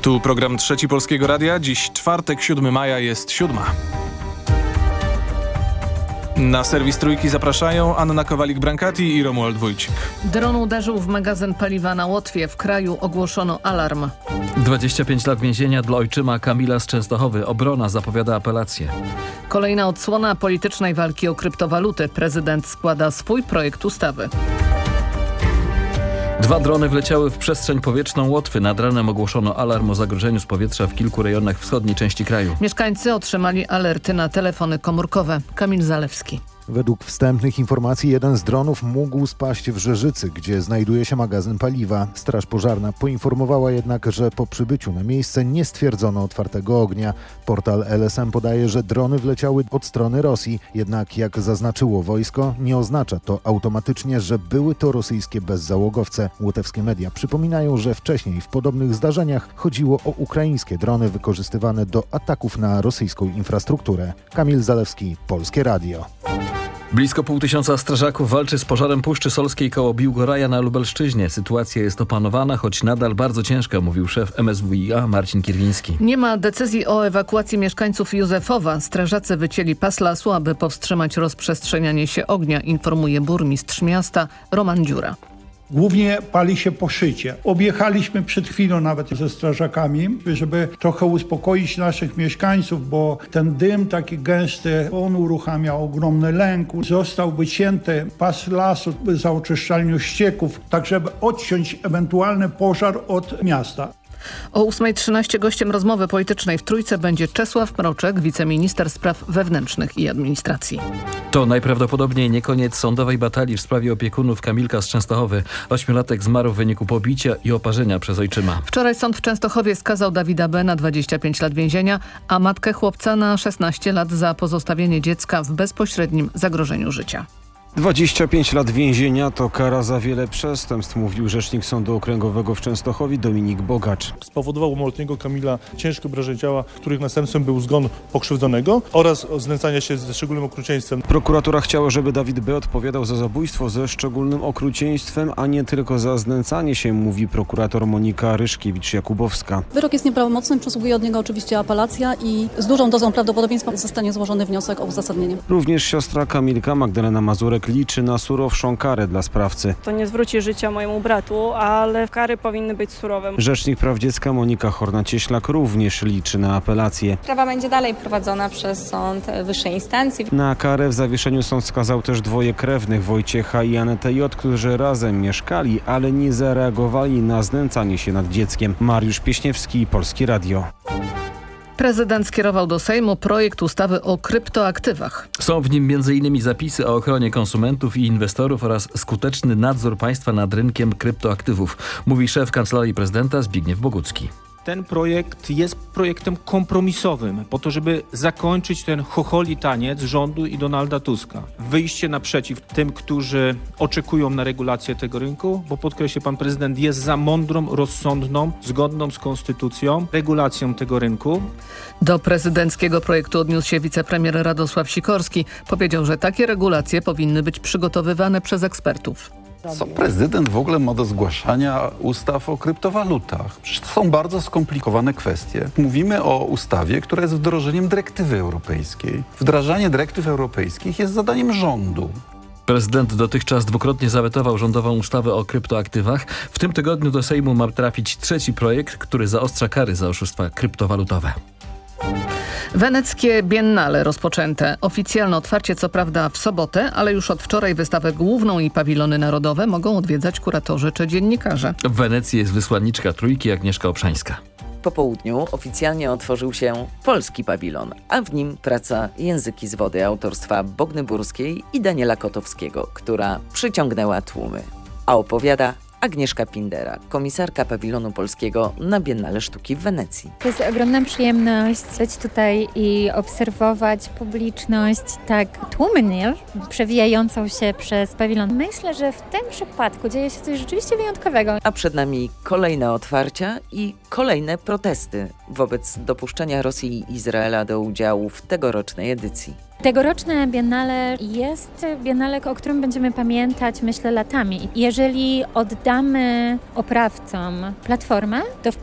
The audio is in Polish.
Tu program Trzeci Polskiego Radia. Dziś czwartek, 7 maja, jest 7. Na serwis Trójki zapraszają Anna Kowalik-Brankati i Romuald Wójcik. Dron uderzył w magazyn paliwa na Łotwie. W kraju ogłoszono alarm. 25 lat więzienia dla ojczyma Kamila z Częstochowy. Obrona zapowiada apelację. Kolejna odsłona politycznej walki o kryptowaluty. Prezydent składa swój projekt ustawy. 2 drony wleciały w przestrzeń powietrzną Łotwy. Nad ranem ogłoszono alarm o zagrożeniu z powietrza w kilku rejonach wschodniej części kraju. Mieszkańcy otrzymali alerty na telefony komórkowe. Kamil Zalewski. Według wstępnych informacji jeden z dronów mógł spaść w Rzeżycy, gdzie znajduje się magazyn paliwa. Straż pożarna poinformowała jednak, że po przybyciu na miejsce nie stwierdzono otwartego ognia. Portal LSM podaje, że drony wleciały od strony Rosji. Jednak jak zaznaczyło wojsko, nie oznacza to automatycznie, że były to rosyjskie bezzałogowce. Łotewskie media przypominają, że wcześniej w podobnych zdarzeniach chodziło o ukraińskie drony wykorzystywane do ataków na rosyjską infrastrukturę. Kamil Zalewski, Polskie Radio. Blisko 500 strażaków walczy z pożarem Puszczy Solskiej koło Biłgoraja na Lubelszczyźnie. Sytuacja jest opanowana, choć nadal bardzo ciężka, mówił szef MSWiA Marcin Kierwiński. Nie ma decyzji o ewakuacji mieszkańców Józefowa. Strażacy wycięli pas lasu, aby powstrzymać rozprzestrzenianie się ognia, informuje burmistrz miasta Roman Dziura. Głównie pali się po szycie. Objechaliśmy przed chwilą nawet ze strażakami, żeby trochę uspokoić naszych mieszkańców, bo ten dym taki gęsty, on uruchamia ogromny lęk. Został wycięty pas lasu za oczyszczalnią ścieków, tak żeby odciąć ewentualny pożar od miasta. O 8:13 gościem rozmowy politycznej w Trójce będzie Czesław Mroczek, wiceminister spraw wewnętrznych i administracji. To najprawdopodobniej nie koniec sądowej batalii w sprawie opiekunów Kamilka z Częstochowy. 8-latek zmarł w wyniku pobicia i oparzenia przez ojczyma. Wczoraj sąd w Częstochowie skazał Dawida B. na 25 lat więzienia, a matkę chłopca na 16 lat za pozostawienie dziecka w bezpośrednim zagrożeniu życia. 25 lat więzienia to kara za wiele przestępstw, mówił rzecznik Sądu Okręgowego w Częstochowie Dominik Bogacz. Spowodował u małoletniego Kamila ciężkie obrażenia ciała, których następstwem był zgon pokrzywdzonego oraz znęcania się ze szczególnym okrucieństwem. Prokuratura chciała, żeby Dawid B. odpowiadał za zabójstwo ze szczególnym okrucieństwem, a nie tylko za znęcanie się, mówi prokurator Monika Ryszkiewicz-Jakubowska. Wyrok jest nieprawomocny, przysługuje od niego oczywiście apelacja i z dużą dozą prawdopodobieństwa zostanie złożony wniosek o uzasadnienie. Również siostra Kamilka, Magdalena Mazurek, liczy na surowszą karę dla sprawcy. To nie zwróci życia mojemu bratu, ale kary powinny być surowe. Rzecznik praw dziecka Monika Horna-Cieślak również liczy na apelację. Sprawa będzie dalej prowadzona przez sąd wyższej instancji. Na karę w zawieszeniu sąd skazał też 2 krewnych, Wojciecha i Anetę J., którzy razem mieszkali, ale nie zareagowali na znęcanie się nad dzieckiem. Mariusz Pieśniewski, Polskie Radio. Prezydent skierował do Sejmu projekt ustawy o kryptoaktywach. Są w nim m.in. zapisy o ochronie konsumentów i inwestorów oraz skuteczny nadzór państwa nad rynkiem kryptoaktywów, mówi szef Kancelarii Prezydenta Zbigniew Bogucki. Ten projekt jest projektem kompromisowym po to, żeby zakończyć ten chocholi taniec rządu i Donalda Tuska. Wyjście naprzeciw tym, którzy oczekują na regulację tego rynku, bo podkreślę, pan prezydent jest za mądrą, rozsądną, zgodną z konstytucją regulacją tego rynku. Do prezydenckiego projektu odniósł się wicepremier Radosław Sikorski. Powiedział, że takie regulacje powinny być przygotowywane przez ekspertów. Co prezydent w ogóle ma do zgłaszania ustaw o kryptowalutach? Przecież to są bardzo skomplikowane kwestie. Mówimy o ustawie, która jest wdrożeniem dyrektywy europejskiej. Wdrażanie dyrektyw europejskich jest zadaniem rządu. Prezydent dotychczas dwukrotnie zawetował rządową ustawę o kryptoaktywach. W tym tygodniu do Sejmu ma trafić 3. projekt, który zaostrza kary za oszustwa kryptowalutowe. Weneckie Biennale rozpoczęte. Oficjalne otwarcie co prawda w sobotę, ale już od wczoraj wystawę główną i pawilony narodowe mogą odwiedzać kuratorzy czy dziennikarze. W Wenecji jest wysłanniczka Trójki Agnieszka Obszańska. Po południu oficjalnie otworzył się polski pawilon, a w nim praca Języki z wody autorstwa Bogny Burskiej i Daniela Kotowskiego, która przyciągnęła tłumy. A opowiada Agnieszka Pindera, komisarka pawilonu polskiego na Biennale Sztuki w Wenecji. To jest ogromna przyjemność być tutaj i obserwować publiczność tak tłumnie przewijającą się przez pawilon. Myślę, że w tym przypadku dzieje się coś rzeczywiście wyjątkowego. A przed nami kolejne otwarcia i kolejne protesty wobec dopuszczenia Rosji i Izraela do udziału w tegorocznej edycji. Tegoroczne Biennale jest Biennale, o którym będziemy pamiętać, myślę, latami. Jeżeli oddamy oprawcom platformę, to w